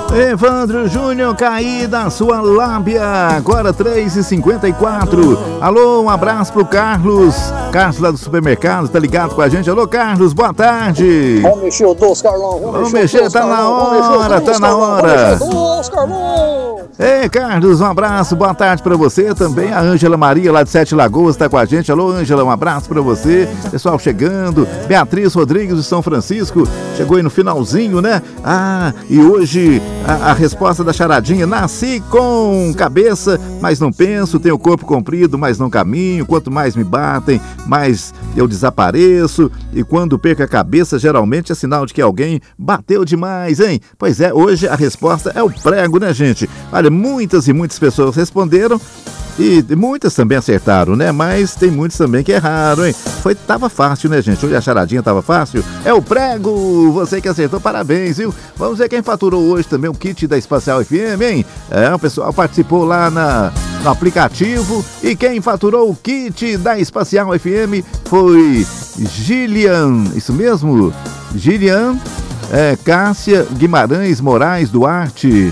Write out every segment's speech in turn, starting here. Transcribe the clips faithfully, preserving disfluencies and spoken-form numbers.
Evandro Júnior, caí da sua lábia, agora três e cinquenta e quatro. Alô, um abraço pro Carlos. Carlos lá do supermercado, tá ligado com a gente? Alô, Carlos, boa tarde. Vamos mexer o doce, Carlão. Vamos, Vamos mexer, mexer tá Carlão. na hora, tá na hora. Doce, Carlão. Ei, Carlos, um abraço, boa tarde pra você também. A Ângela Maria lá de Sete Lagoas tá com a gente. Alô, Ângela, um abraço pra você. Pessoal chegando. Beatriz Rodrigues de São Francisco, chegou aí no finalzinho, né? Ah, e hoje a, a resposta da charadinha: nasci com cabeça, mas não penso, tenho corpo comprido, mas não caminho. Quanto mais me batem, mais eu desapareço. E quando perco a cabeça, geralmente é sinal de que alguém bateu demais, hein? Pois é, hoje a resposta é o prego, né, gente? Olha, muitas e muitas pessoas responderam e muitas também acertaram, né? Mas tem muitos também que erraram, hein? Foi, tava fácil, né, gente? Hoje a charadinha tava fácil. É o prego! Você que acertou, parabéns, viu? Vamos ver quem faturou hoje também o kit da Espacial F M, hein? É, o pessoal participou lá na, no aplicativo. E quem faturou o kit da Espacial F M foi Gilian, isso mesmo? Gilian, é, Cássia Guimarães Moraes Duarte.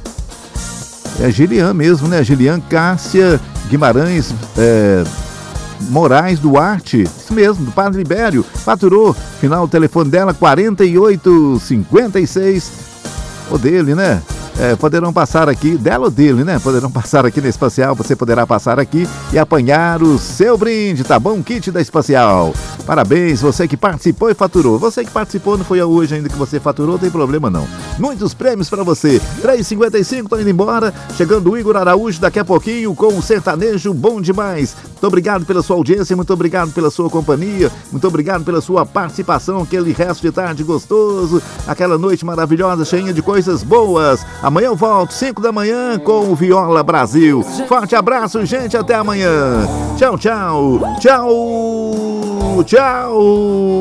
É Gilian mesmo, né? Gilian Cássia Guimarães é, Moraes Duarte. Isso mesmo, do Padre Libério. Faturou. Final do telefone dela, quarenta e oito cinquenta e seis. O dele, né? É, poderão passar aqui, dela ou dele, né? Poderão passar aqui na Espacial, você poderá passar aqui e apanhar o seu brinde, tá bom? Kit da Espacial. Parabéns, você que participou e faturou. Você que participou, não foi hoje ainda que você faturou, não tem problema não. Muitos prêmios pra você. três e cinquenta e cinco, tô indo embora. Chegando o Igor Araújo daqui a pouquinho com o sertanejo bom demais. Muito obrigado pela sua audiência, muito obrigado pela sua companhia, muito obrigado pela sua participação, aquele resto de tarde gostoso, aquela noite maravilhosa, cheia de coisas boas. Amanhã eu volto, cinco da manhã, com o Viola Brasil. Forte abraço, gente, até amanhã. Tchau, tchau. Tchau, tchau.